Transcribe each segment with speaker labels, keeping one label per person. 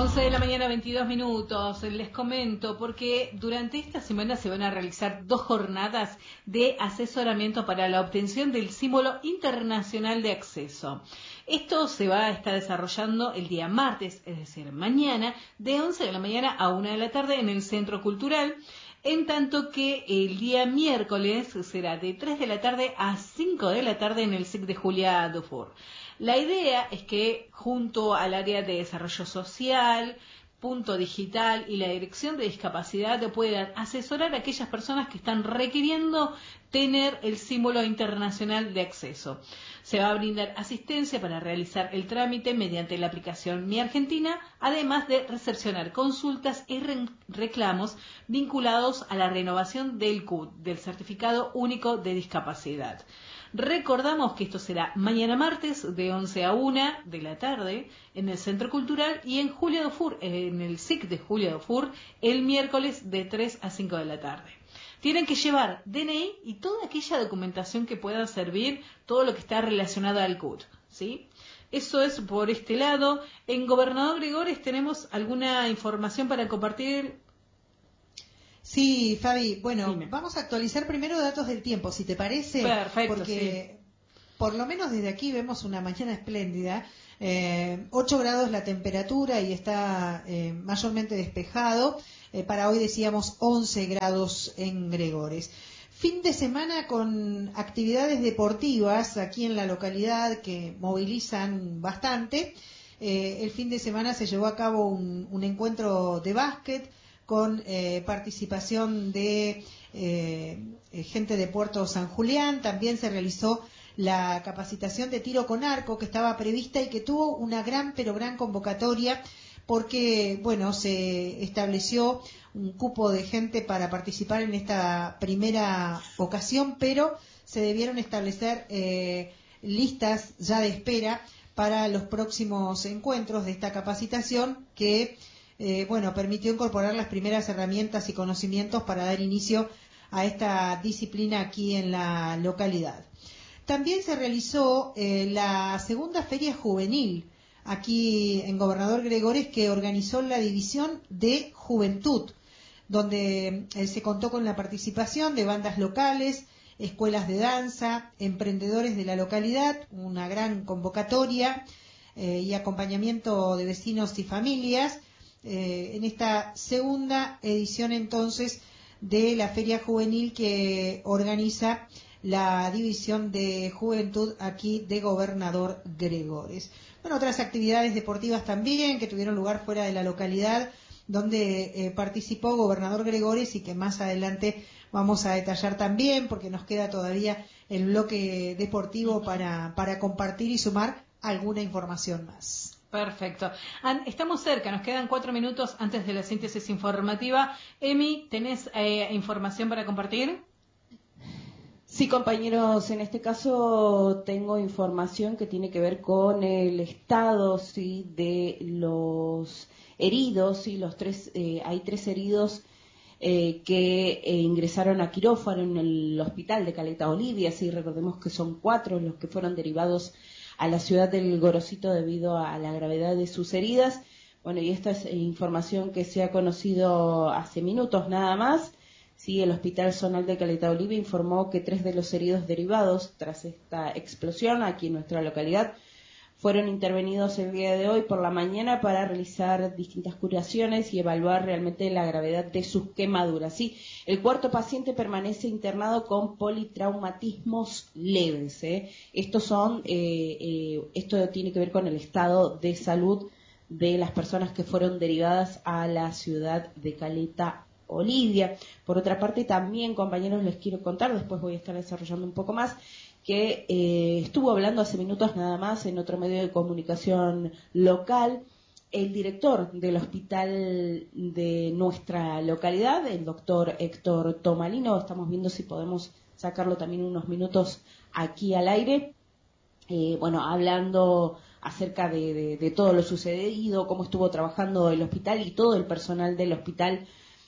Speaker 1: 11 de la mañana, 22 minutos. Les comento porque durante esta semana se van a realizar 2 jornadas de asesoramiento para la obtención del símbolo internacional de acceso. Esto se va a estar desarrollando el día martes, es decir, mañana, de 11 de la mañana a 1 de la tarde en el Centro Cultural, en tanto que el día miércoles será de 3 de la tarde a 5 de la tarde en el SIC de Julia Dufour. La idea es que junto al área de desarrollo social, Punto Digital y la Dirección de Discapacidad puedan asesorar a aquellas personas que están requiriendo tener el símbolo internacional de acceso. Se va a brindar asistencia para realizar el trámite mediante la aplicación Mi Argentina, además de recepcionar consultas y reclamos vinculados a la renovación del CUD, del Certificado Único de Discapacidad. Recordamos que esto será mañana martes de 11 a 1 de la tarde en el Centro Cultural y en Julia Dufour, en el SIC de Julia Dufour, el miércoles de 3 a 5 de la tarde. Tienen que llevar DNI y toda aquella documentación que pueda servir, todo lo que está relacionado al CUT, ¿sí? Eso es por este lado. En Gobernador Gregores tenemos alguna información para compartir.
Speaker 2: Sí, Fabi, bueno,
Speaker 1: Dime.
Speaker 2: Vamos a actualizar primero datos del tiempo, si te parece.
Speaker 1: Perfecto,
Speaker 2: porque por lo menos desde aquí vemos una mañana espléndida. 8 grados la temperatura y está mayormente despejado. Para hoy decíamos 11 grados en Gregores. Fin de semana con actividades deportivas aquí en la localidad que movilizan bastante. El fin de semana se llevó a cabo un encuentro de básquet con participación de gente de Puerto San Julián. También se realizó la capacitación de tiro con arco que estaba prevista y que tuvo una gran convocatoria porque, bueno, se estableció un cupo de gente para participar en esta primera ocasión, pero se debieron establecer listas ya de espera para los próximos encuentros de esta capacitación que permitió incorporar las primeras herramientas y conocimientos para dar inicio a esta disciplina aquí en la localidad. También se realizó la segunda feria juvenil aquí en Gobernador Gregores que organizó la División de Juventud, donde se contó con la participación de bandas locales, escuelas de danza, emprendedores de la localidad, una gran convocatoria y acompañamiento de vecinos y familias. En esta segunda edición entonces de la Feria Juvenil que organiza la División de Juventud aquí de Gobernador Gregores. Bueno, otras actividades deportivas también que tuvieron lugar fuera de la localidad donde participó Gobernador Gregores y que más adelante vamos a detallar también porque nos queda todavía el bloque deportivo para compartir y sumar alguna información más.
Speaker 1: Perfecto. Estamos cerca, nos quedan 4 minutos antes de la síntesis informativa. Emi, ¿tenés información para compartir?
Speaker 3: Sí, compañeros, en este caso tengo información que tiene que ver con el estado, sí, de los heridos, sí, hay 3 heridos que ingresaron a quirófano en el hospital de Caleta Olivia, sí, recordemos que son 4 los que fueron derivados a la ciudad del Gorosito debido a la gravedad de sus heridas. Bueno, y esta es información que se ha conocido hace minutos nada más. Sí, el Hospital Zonal de Caleta Olivia informó que 3 de los heridos derivados tras esta explosión aquí en nuestra localidad fueron intervenidos el día de hoy por la mañana para realizar distintas curaciones y evaluar realmente la gravedad de sus quemaduras. Sí, el 4º paciente permanece internado con politraumatismos leves. Esto tiene que ver con el estado de salud de las personas que fueron derivadas a la ciudad de Caleta Olivia. Por otra parte, también, compañeros, les quiero contar, después voy a estar desarrollando un poco más, que estuvo hablando hace minutos nada más en otro medio de comunicación local el director del hospital de nuestra localidad, el doctor Héctor Tomalino. Estamos viendo si podemos sacarlo también unos minutos aquí al aire. Hablando acerca de todo lo sucedido, cómo estuvo trabajando el hospital y todo el personal del hospital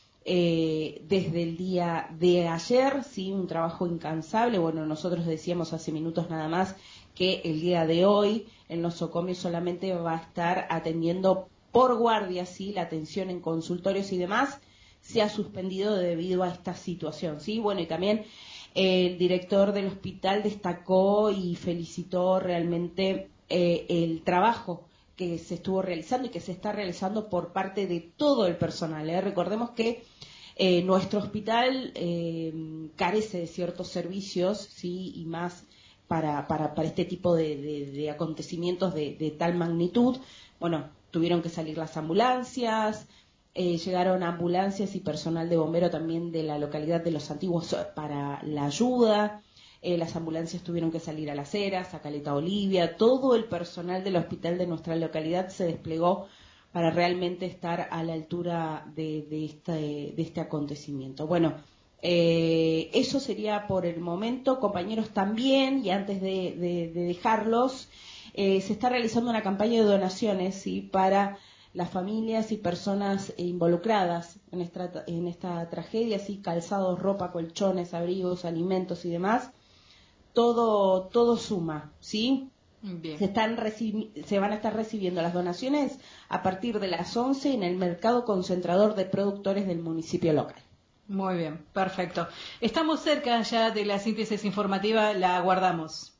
Speaker 3: desde el día de ayer, sí, un trabajo incansable. Bueno, nosotros decíamos hace minutos nada más que el día de hoy el nosocomi solamente va a estar atendiendo por guardia, ¿sí? La atención en consultorios y demás se ha suspendido debido a esta situación, ¿sí? Bueno, y también el director del hospital destacó y felicitó realmente el trabajo que se estuvo realizando y que se está realizando por parte de todo el personal. Recordemos que nuestro hospital carece de ciertos servicios, ¿sí? Y más para este tipo de acontecimientos de tal magnitud. Bueno, tuvieron que salir las ambulancias, llegaron ambulancias y personal de bombero también de la localidad de Los Antiguos para la ayuda. Las ambulancias tuvieron que salir a Las Heras, a Caleta Olivia. Todo el personal del hospital de nuestra localidad se desplegó para realmente estar a la altura de este acontecimiento. Bueno, eso sería por el momento, compañeros, también, y antes de dejarlos, se está realizando una campaña de donaciones, ¿sí? Para las familias y personas involucradas en esta tragedia, ¿sí? Calzados, ropa, colchones, abrigos, alimentos y demás. Todo suma, ¿sí?
Speaker 1: Bien.
Speaker 3: Se van a estar recibiendo las donaciones a partir de las 11 en el mercado concentrador de productores del municipio local.
Speaker 1: Muy bien, perfecto. Estamos cerca ya de la síntesis informativa, la guardamos.